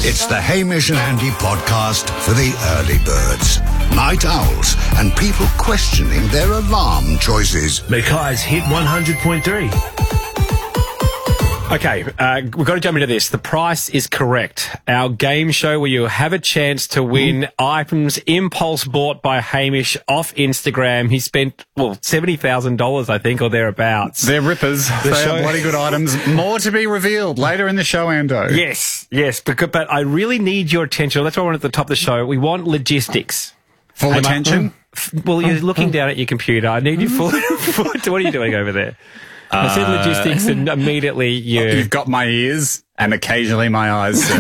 It's the Hamish and Andy podcast for the early birds, night owls, and people questioning their alarm choices. Mackay's Hit 100.3. Okay, we've got to jump into this. The price is correct. Our game show where you have a chance to win items impulse bought by Hamish off Instagram. He spent, $70,000, I think, or thereabouts. They're rippers. They are bloody good items. More to be revealed later in the show, Ando. Yes, but I really need your attention. That's why I want at the top of the show. We want logistics. Full attention? Well, you're looking down at your computer. I need you full. What are you doing over there? I said logistics and immediately You've got my ears and occasionally my eyes, sir.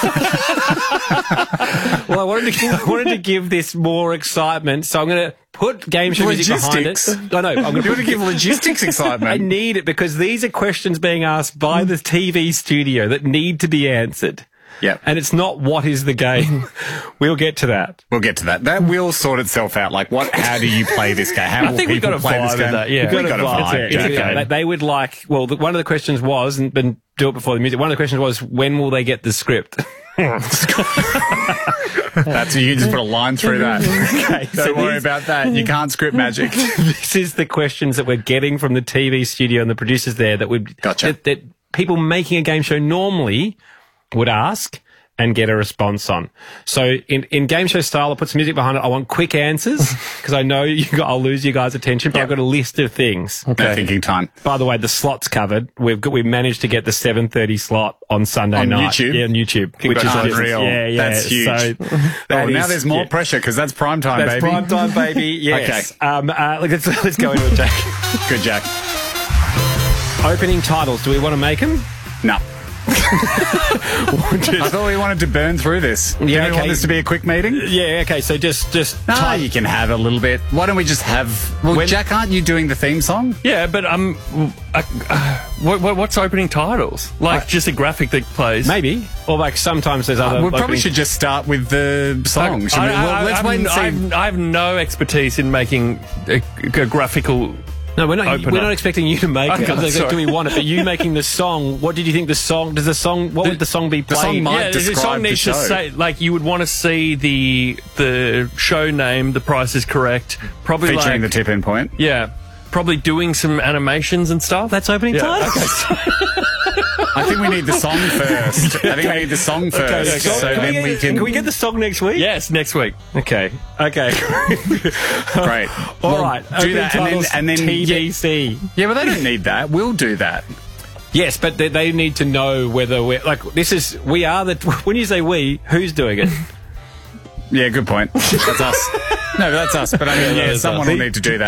Well, I wanted to give this more excitement, so I'm going to put game show music behind it. I know. I'm going to give logistics excitement. I need it because these are questions being asked by the TV studio that need to be answered. Yeah. And it's not what is the game. We'll get to that. That will sort itself out. Like, how do you play this game? How will people play this game? Yeah. We've got a vibe. Okay. They would like, one of the questions was, and do it before the music, one of the questions was, when will they get the script? That's you just put a line through that. Okay, don't worry about that. You can't script magic. This is the questions that we're getting from the TV studio and the producers there that people making a game show normally would ask and get a response on. So in game show style, I'll put some music behind it. I want quick answers because I know I'll lose you guys' attention, but I've got a list of things. Okay. No thinking time. By the way, the slot's covered. We've managed to get the 7:30 slot on Sunday night. YouTube? Yeah, on YouTube. Which is unreal. Yeah. That's huge. So now there's more pressure because that's prime time, baby. That's prime time, baby. Yes. Okay. Let's go into it, Jack. Good, Jack. Opening titles. Do we want to make them? No. I thought we wanted to burn through this. Do you want this to be a quick meeting? Yeah, okay, so just you can have a little bit. Why don't we just have... Well, Jack, aren't you doing the theme song? Yeah, but what's opening titles? Like just a graphic that plays? Maybe. Or like sometimes there's other... We probably should just start with the song. Let's wait and see. I have no expertise in making a graphical... No, we're not expecting you to make it. Do we want it? But you making the song, what did you think the song, what would the song be playing? The song needs to say, like, you would want to see the show name, The Price is Correct. Probably featuring the tip-in point. Yeah. Probably doing some animations and stuff. That's opening title? Okay. I think we need the song first. So then we can... Can we get the song next week? Yes, next week. Okay. Great. All right. Do that and then TBC. Yeah, but they don't need that. We'll do that. Yes, but they need to know whether we're... Like, we are the... When you say we, who's doing it? Yeah, good point. That's us. No, that's us. But I mean, someone will need to do that.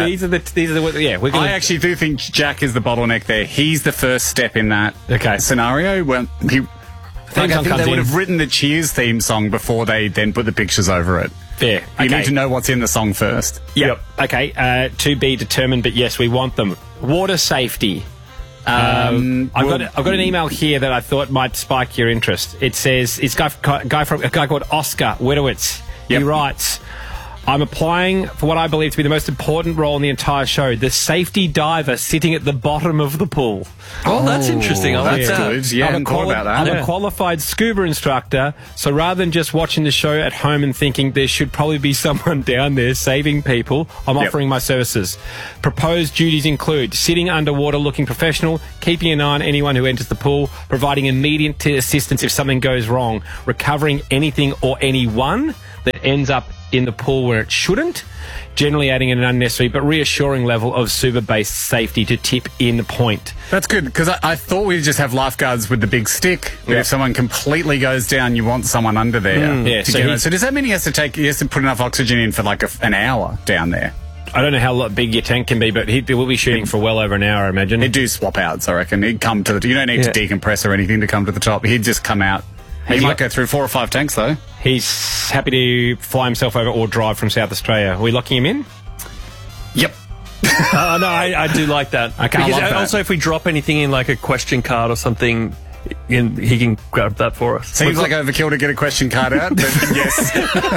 I actually do think Jack is the bottleneck there. He's the first step in that scenario. Well, I think they would have written the Cheers theme song before they then put the pictures over it. Fair. You need to know what's in the song first. Yep. Okay. To be determined, but yes, we want them. Water safety. I've got an email here that I thought might spike your interest. It says it's a guy called Oscar Wedowitz. He writes, I'm applying for what I believe to be the most important role in the entire show, the safety diver sitting at the bottom of the pool. Oh, that's interesting. I like that. Good. Yeah, I hadn't thought about that. I'm a qualified scuba instructor, so rather than just watching the show at home and thinking there should probably be someone down there saving people, I'm offering my services. Proposed duties include sitting underwater looking professional, keeping an eye on anyone who enters the pool, providing immediate assistance if something goes wrong, recovering anything or anyone that ends up in the pool where it shouldn't, generally adding an unnecessary but reassuring level of super-based safety to tip in point. That's good, because I thought we'd just have lifeguards with the big stick, but if someone completely goes down, you want someone under there. So does that mean he has to put enough oxygen in for like an hour down there? I don't know how big your tank can be, but he will be shooting for well over an hour, I imagine. He'd do swap outs, I reckon. He'd come to you don't need to decompress or anything to come to the top. He'd just come out. He might go through 4 or 5 tanks, though. He's happy to fly himself over or drive from South Australia. Are we locking him in? Yep. No, I do like that. Okay, because also, if we drop anything in, like a question card or something, he can grab that for us. Seems like overkill to get a question card out, but yes.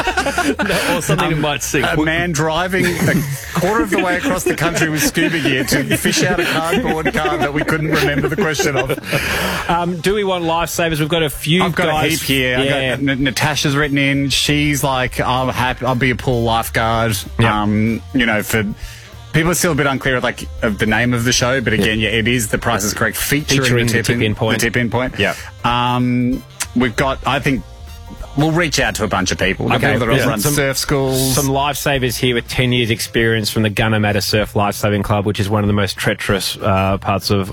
Or something that might sink. A man driving a quarter of the way across the country with scuba gear to fish out a cardboard card that we couldn't remember the question of. Do we want lifesavers? We've got a few I've got guys. a heap here. Yeah. Natasha's written in. She's like, I'll be a pool lifeguard. Yep. For people are still a bit unclear of the name of the show, but again, it is The Price is Correct featuring the tip-in point. The tip-in point. Yeah. We've got, I think, we'll reach out to a bunch of people. Okay. People that run surf schools. Some lifesavers here with 10 years experience from the Gunnersmatter Surf Lifesaving Club, which is one of the most treacherous parts of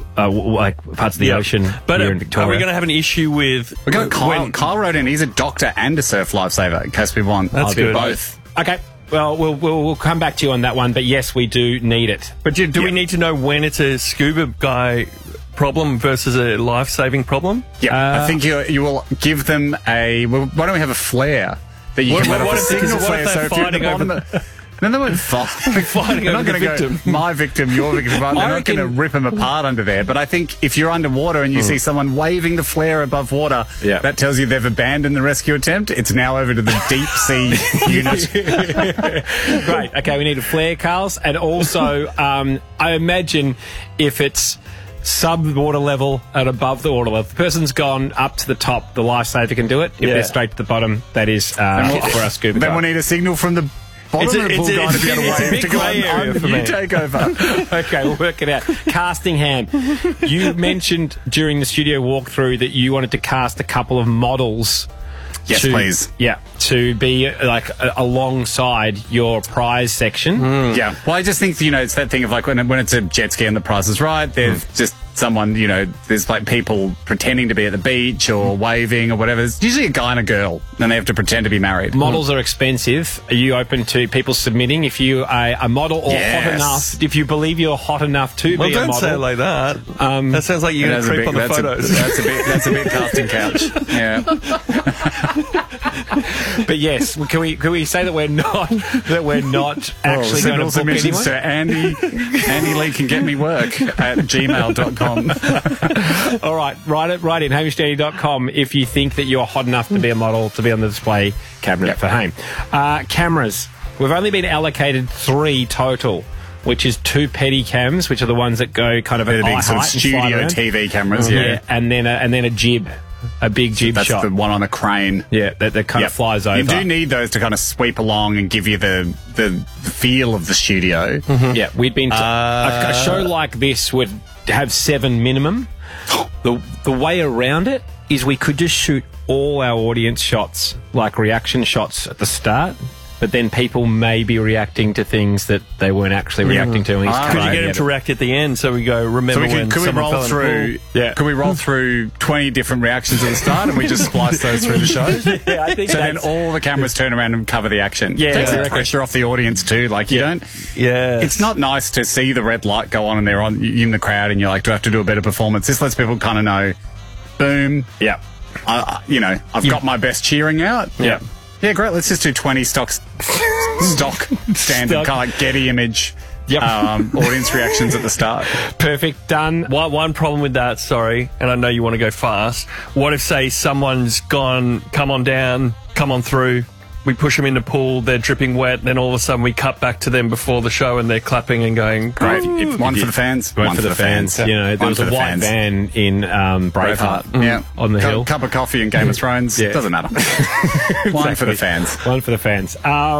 the ocean but here in Victoria. Are we going to have an issue with... We've got Kyle. Kyle wrote in. He's a doctor and a surf lifesaver in case we want. That's good. Both. Okay. Well, we'll come back to you on that one, but yes, we do need it. But do we need to know when it's a scuba guy problem versus a life-saving problem? Yeah, I think you will give them a... Well, why don't we have a flare that you can let off a signal flare? What if they're fighting over... No, they won't fighting over the victim. My victim, your victim. They're not going to rip them apart under there. But I think if you're underwater and you see someone waving the flare above water, that tells you they've abandoned the rescue attempt. It's now over to the deep sea unit. Great. Okay, we need a flare, Carls. And also, I imagine if it's sub-water level and above the water level, if the person's gone up to the top, the lifesaver can do it. If they're straight to the bottom, that is for us scuba Then guys. we'll need a signal from the bottom of the pool guy to be able to wave to go on. You take over. Okay, we'll work it out. Casting hand. You mentioned during the studio walkthrough that you wanted to cast a couple of models. Yes, please. Yeah, to be alongside your prize section. Yeah. Well, I just think, it's that thing of when it's a jet ski and the price is right, there's just someone, there's people pretending to be at the beach or waving or whatever. It's usually a guy and a girl, and they have to pretend to be married. Models are expensive. Are you open to people submitting if you are a model or hot enough? If you believe you're hot enough to be a model. Well, don't say it like that. That sounds like you're going to creep on the photos. That's a bit casting couch. Yeah. But yes, can we say that we're not actually going to book submissions anyone? to Andy Lee can get me work at gmail.com. All right, write in hamishdanny.com if you think that you're hot enough to be a model to be on the display cabinet for home. Cameras. We've only been allocated 3 total, which is 2 petty cams, which are the ones that go kind of at eye height, sort of studio TV cameras, and then a jib. A big jib That's shot. the one on a crane. Yeah, that kind of flies over. You do need those to kind of sweep along and give you the feel of the studio. Yeah, we'd been... a show like this would have 7 minimum. The way around it is we could just shoot all our audience shots, like reaction shots at the start, but then people may be reacting to things that they weren't actually reacting to. Could you get them to react at the end so we go, remember when someone fell in the pool? Yeah. Could we roll through 20 different reactions at the start and we just splice those through the show? Yeah, I think so then all the cameras turn around and cover the action. Yeah. Takes the pressure off the audience too. You don't... Yeah. It's not nice to see the red light go on and they're in the crowd and you're like, do I have to do a better performance? This lets people kind of know, boom. Yeah. I've got my best cheering out. Yeah. Yeah, great. Let's just do 20 stock standard, kind of Getty image audience reactions at the start. Perfect. Done. One problem with that, sorry, and I know you want to go fast. What if, say, someone's gone, come on down, come on through, we push them in the pool, they're dripping wet, then all of a sudden we cut back to them before the show and they're clapping and going, great. One for the fans. One for the fans. There was a white van in Braveheart on the hill. Cup of coffee in Game of Thrones. Doesn't matter. One for the fans. One for the fans.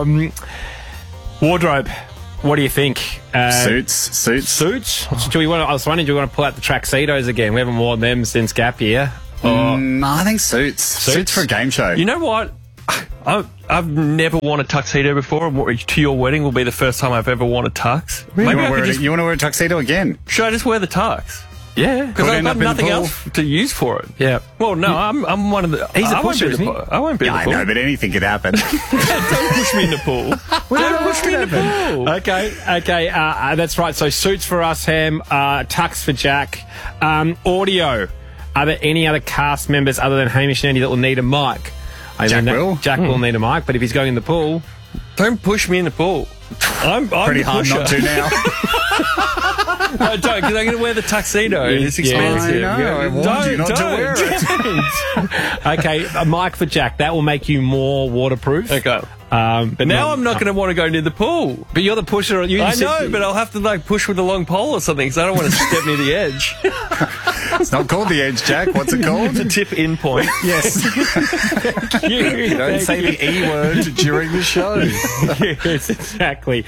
Wardrobe. What do you think? Suits. Do we want? I was wondering, do we want to pull out the tuxedos again? We haven't worn them since gap year. I think suits for a game show. You know what? I've never worn a tuxedo before. To your wedding will be the first time I've ever worn a tux. Really? You want to wear a tuxedo again? Should I just wear the tux? Yeah, because I've got nothing else to use for it. Yeah. Well, no, I'm one of the... He's a pusher, isn't he? I won't be in the pool. I know, but anything could happen. Don't push me in the pool. Don't push me in the pool. Okay. That's right. So suits for us, Ham. Tux for Jack. Audio. Are there any other cast members other than Hamish and Andy that will need a mic? Jack will need a mic, but if he's going in the pool... Don't push me in the pool. I'm pretty the hard pusher. not to now. No, don't, because I'm going to wear the tuxedo. It's expensive. I know. I warned you not to wear it. Okay, Mike for Jack. That will make you more waterproof. Okay. But Now I'm not going to want to go near the pool. But you're the pusher. I know, but I'll have to like push with a long pole or something because I don't want to step near the edge. It's not called the edge, Jack. What's it called? The tip in point. Yes. You Don't say the E word during the show. Yes, exactly.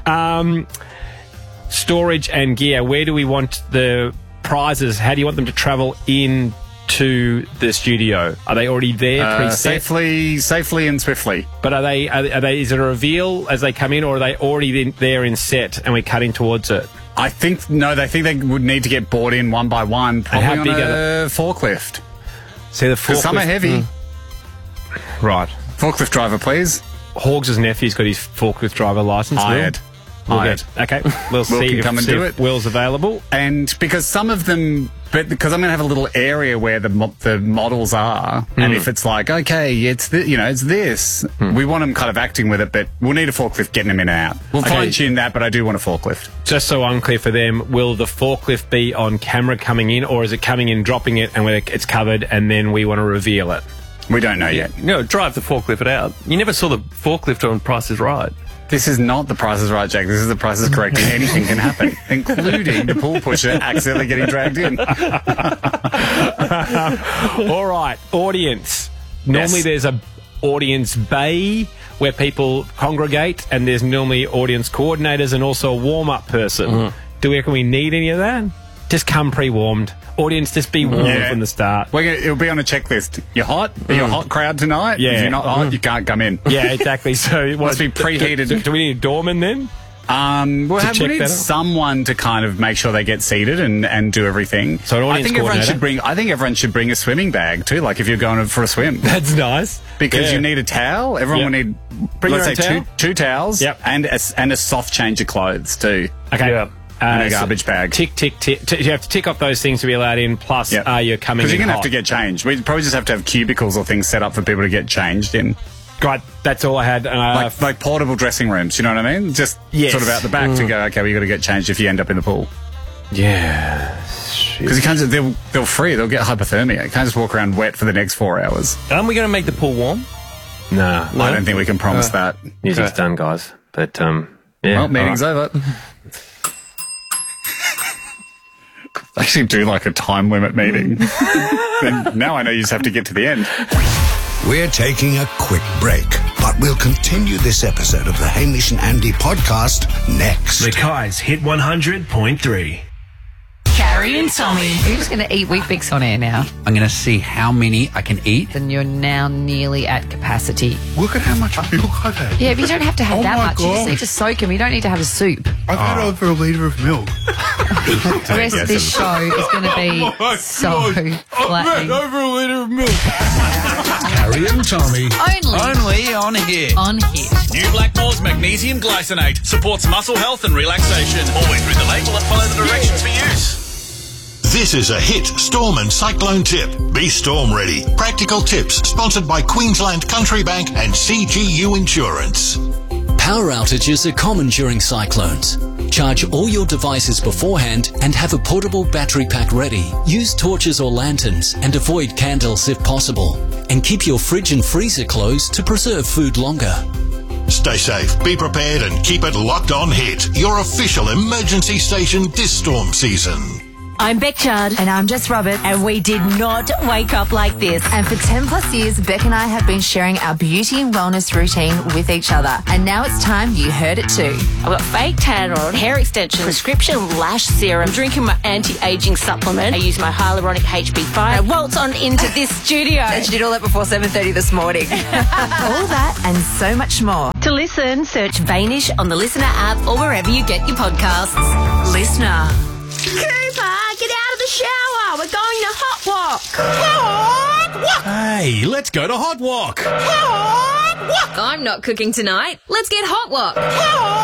Storage and gear. Where do we want the prizes? How do you want them to travel in to the studio? Are they already there preset? Safely and swiftly. But are they? Is it a reveal as they come in, or are they already there in set and we're cutting towards it? I think they would need to get brought in one by one, probably how on big a forklift. See the Because forklift. some are heavy. Right. Forklift driver, please. Hawgs' nephew's got his forklift driver license. Hired. Okay, we'll see can if, come and do it. Will's available. And because some of them, because I'm going to have a little area where the models are, and if it's like, okay, it's this, we want them kind of acting with it, but we'll need a forklift getting them in and out. We'll fine tune that, but I do want a forklift. Just so unclear for them, will the forklift be on camera coming in, or is it coming in, dropping it, and it's covered, and then we want to reveal it? We don't know yet. No, drive the forklift out. You never saw the forklift on Price is Right. This is not the Price is Right, Jack. This is the Price is Correct. Anything can happen, including the pool pusher accidentally getting dragged in. All right, audience. Normally there's a audience bay where people congregate, and there's normally audience coordinators and also a warm-up person. Do we reckon we need any of that? Just come pre-warmed. Audience, just be warm from the start. It'll be on a checklist. You're hot? Are you a hot crowd tonight? Yeah. If you're not hot, you can't come in. Yeah, exactly. So it Must be preheated. Do we need a doorman then? We need someone to kind of make sure they get seated and do everything. So an audience I think everyone should bring a swimming bag too, like if you're going for a swim. That's nice. Because you need a towel. Everyone will need, let's say, two towels. Yep. And a soft change of clothes too. Okay. Yeah. And a garbage bag. Tick. You have to tick off those things to be allowed in. Plus, you're coming in because you're going to have hot. to get changed. We probably just have to have cubicles or things set up for people to get changed in. Great. That's all I had. Like portable dressing rooms. You know what I mean? Just sort of out the back to go. Okay, we got to get changed if you end up in the pool. Yeah. Because you can't. They'll free. They'll get hypothermia. You can't just walk around wet for the next 4 hours. Aren't we going to make the pool warm? Nah. I don't think we can promise that. Music's done, guys. But Well, meeting's over. I actually do like a time limit meeting. And now I know you just have to get to the end. We're taking a quick break, but we'll continue this episode of the Hamish and Andy podcast next. Mackay's Hit 100.3. Carrie and Tommy. You're just going to eat Weet-Bix on air now. I'm going to see how many I can eat. Then you're now nearly at capacity. Look at how much milk I've had. Yeah, but you don't have to have Oh that my much. You just gosh. need to soak them. You don't need to have a soup. I've had over a litre of milk. The rest of this show is going to be so flattening. Over a litre of milk. Carrie and Tommy. Only on Hit. On Hit. New Blackmore's Magnesium Glycinate supports muscle health and relaxation. Always read the label and follow the directions for use. This is a Hit Storm and Cyclone Tip. Be storm ready. Practical tips sponsored by Queensland Country Bank and CGU Insurance. Power outages are common during cyclones. Charge all your devices beforehand and have a portable battery pack ready. Use torches or lanterns and avoid candles if possible. And keep your fridge and freezer closed to preserve food longer. Stay safe, be prepared and keep it locked on Hit, your official emergency station this storm season. I'm Beck Chard. And I'm Jess Robert. And we did not wake up like this. And for 10 plus years, Beck and I have been sharing our beauty and wellness routine with each other. And now it's time you heard it too. I've got fake tan on, hair extensions, prescription lash serum, drinking my anti-aging supplement. I use my hyaluronic HB5. I waltz on into this studio. And she did all that before 7:30 this morning. All that and so much more. To listen, search Vanish on the Listener app or wherever you get your podcasts. Listener. Cooper, get out of the shower. We're going to Hot Walk. Hot Walk. Hey, let's go to Hot Walk. Hot Walk. I'm not cooking tonight. Let's get Hot Walk. Hot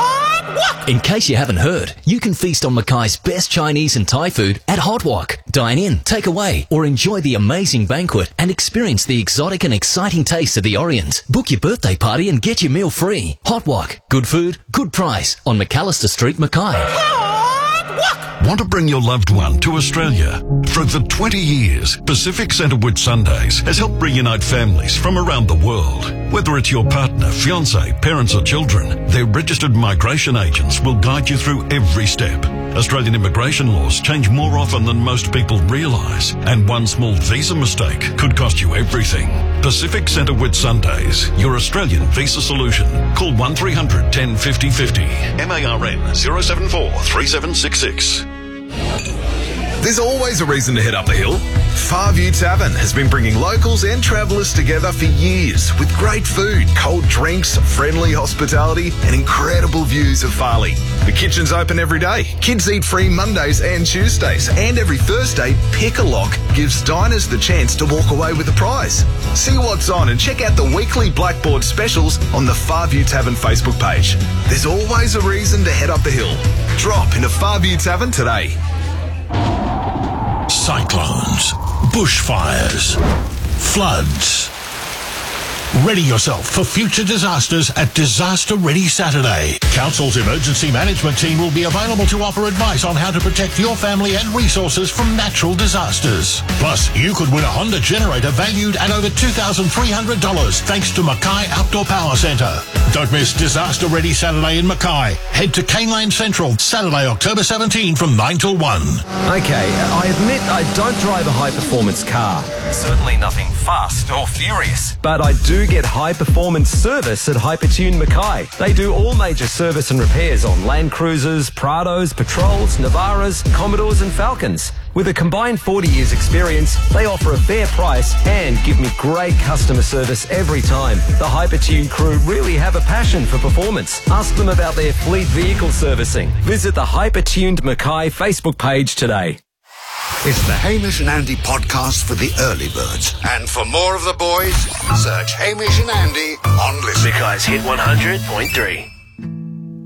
In case you haven't heard, you can feast on Mackay's best Chinese and Thai food at Hot Wok. Dine in, take away, or enjoy the amazing banquet and experience the exotic and exciting taste of the Orients. Book your birthday party and get your meal free. Hot Wok. Good food, good price on McAllister Street, Mackay. Want to bring your loved one to Australia? For over 20 years, Pacific Centre Whitsundays has helped reunite families from around the world. Whether it's your partner, fiancé, parents or children, their registered migration agents will guide you through every step. Australian immigration laws change more often than most people realise, and one small visa mistake could cost you everything. Pacific Centre Whitsundays, your Australian visa solution. Call 1300 10 50 50. MARN 074 3766. There's always a reason to head up the hill. Farview Tavern has been bringing locals and travellers together for years with great food, cold drinks, friendly hospitality and incredible views of Farley. The kitchen's open every day. Kids eat free Mondays and Tuesdays. And every Thursday, Pick a Lock gives diners the chance to walk away with a prize. See what's on and check out the weekly Blackboard specials on the Farview Tavern Facebook page. There's always a reason to head up the hill. Drop into Farview Tavern today. Cyclones, bushfires, floods. Ready yourself for future disasters at Disaster Ready Saturday. Council's emergency management team will be available to offer advice on how to protect your family and resources from natural disasters. Plus, you could win a Honda generator valued at over $2,300 thanks to Mackay Outdoor Power Centre. Don't miss Disaster Ready Saturday in Mackay. Head to Cane Lane Central, Saturday, October 17 from 9 till 1. Okay, I admit I don't drive a high-performance car. Certainly nothing fast or furious. But I do get high-performance service at Hypertune Mackay. They do all major service and repairs on Land Cruisers, Prados, Patrols, Navaras, Commodores and Falcons. With a combined 40 years experience, they offer a fair price and give me great customer service every time. The Hypertune crew really have a passion for performance. Ask them about their fleet vehicle servicing. Visit the Hypertuned Mackay Facebook page today. It's the Hamish and Andy podcast for the early birds. And for more of the boys, search Hamish and Andy on Listen. Mackay's Hit 100.3.